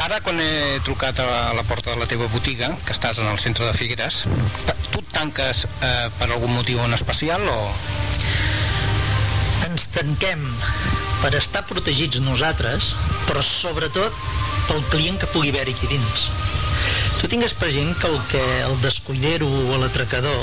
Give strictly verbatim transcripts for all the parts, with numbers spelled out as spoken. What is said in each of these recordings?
ara quan he trucat a la porta de la teva botiga, que estàs en el centre de Figueres, tu et tanques eh, per algun motiu en especial o...? Ens tanquem per estar protegits nosaltres, però sobretot pel client que pugui haver-hi aquí dins. Tu tingues present que el, que el descuidero o l'atracador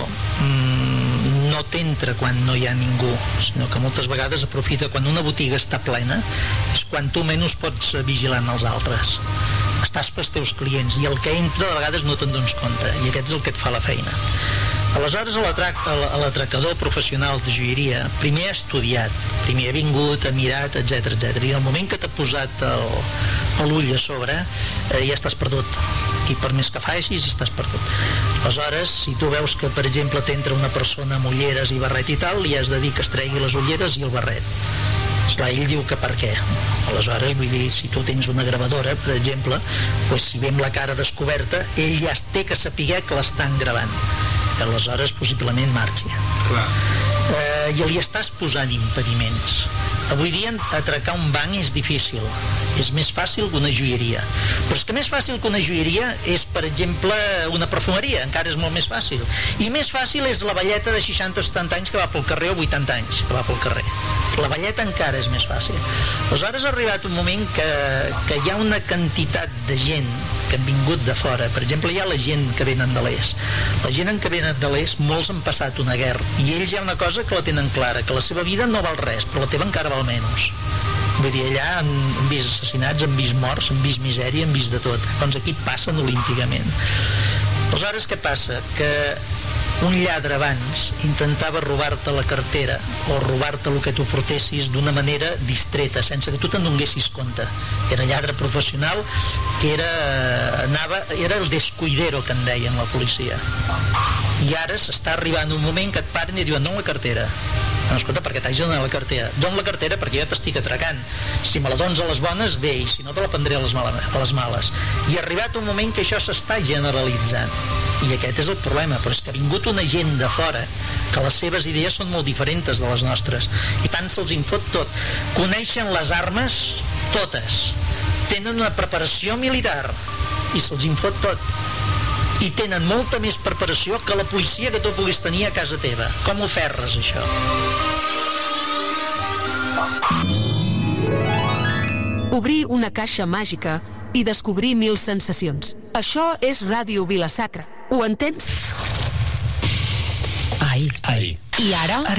mmm, no t'entra quan no hi ha ningú, sinó que moltes vegades aprofita quan una botiga està plena, és quan tu menys pots vigilar els altres. Estàs pels teus clients i el que entra de vegades no te'n dones compte, i aquest és el que et fa la feina. Aleshores, l'atracador professional de joieria primer ha estudiat, primer ha vingut, ha mirat, etcètera, etcètera, i al moment que t'ha posat l'ull a sobre, eh, ja estàs perdut. I per més que facis, estàs perdut. Aleshores, si tu veus que, per exemple, t'entra una persona amb ulleres i barret i tal, li has de dir que es tregui les ulleres i el barret. Esclar, ell diu que per què. Aleshores, vull dir, si tu tens una gravadora, per exemple, doncs, si ve amb la cara descoberta, ell ja té que saber que l'estan gravant. Aleshores, possiblement marxi. Clar. Eh, I li estàs posant impediments. Avui dia atracar un banc és difícil, és més fàcil que una joieria, però és que més fàcil que una joieria és, per exemple, una perfumeria, encara és molt més fàcil, i més fàcil és la velleta de seixanta o setanta anys que va pel carrer o vuitanta anys que va pel carrer. La velleta encara és més fàcil. Aleshores ha arribat un moment que, que hi ha una quantitat de gent que han vingut de fora. Per exemple, hi ha la gent que venen de l'est. La gent que venen de l'est, molts han passat una guerra, i ells hi ha una cosa que la tenen clara, que la seva vida no val res, però la teva encara val menys. Vull dir, allà han vist assassinats, han vist morts, han vist misèria, han vist de tot. Doncs aquí passen olímpicament. Aleshores, què passa? Que un lladre abans intentava robar-te la cartera o robar-te el que tu portessis d'una manera distreta, sense que tu te'n donessis compte. Era lladre professional que era, anava, era el descuidero, que en deien la policia. I ara s'està arribant un moment que et paren i diuen, no la cartera. No, escolta, perquè t'hagi donat la cartera. Don la cartera perquè jo t'estic atracant. Si me la dones a les bones, bé, i si no te la prendré a les, mala, a les males. I ha arribat un moment que això s'està generalitzant. I aquest és el problema, però és que ha vingut una gent de fora que les seves idees són molt diferents de les nostres. I tant se'ls infot tot. Coneixen les armes totes. Tenen una preparació militar i se'ls infot tot. I tenen molta més preparació que la policia que tu puguis tenir a casa teva. Com ho ferres, això? Obrir una caixa màgica i descobrir mil sensacions. Això és Ràdio Vila-sacra. Ho entens? Ai. Ai. I ara?